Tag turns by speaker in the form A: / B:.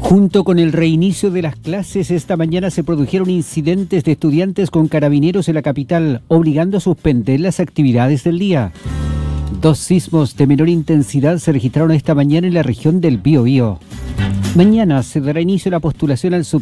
A: Junto con el reinicio de las clases, esta mañana se produjeron incidentes de estudiantes con carabineros en la capital, obligando a suspender las actividades del día. 2 sismos de menor intensidad se registraron esta mañana en la región del Biobío. Mañana se dará inicio a la postulación al